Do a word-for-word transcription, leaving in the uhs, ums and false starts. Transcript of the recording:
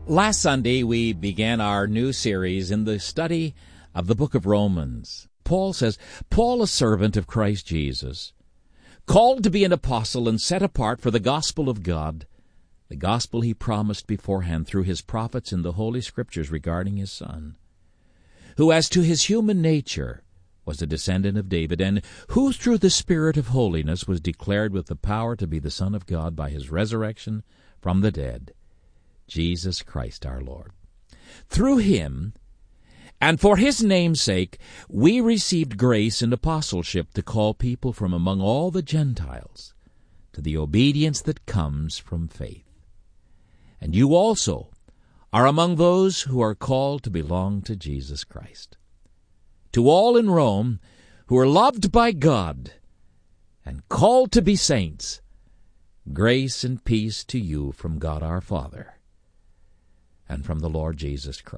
Last Sunday, we began our new series in the study of the book of Romans. Paul says, Paul, a servant of Christ Jesus, called to be an apostle and set apart for the gospel of God, the gospel he promised beforehand through his prophets in the Holy Scriptures regarding his Son, who as to his human nature was a descendant of David, and who through the Spirit of holiness was declared with the power to be the Son of God by his resurrection from the dead, Jesus Christ our Lord. Through him, and for his name's sake, we received grace and apostleship to call people from among all the Gentiles to the obedience that comes from faith. And you also are among those who are called to belong to Jesus Christ. To all in Rome who are loved by God and called to be saints, grace and peace to you from God our Father and from the Lord Jesus Christ.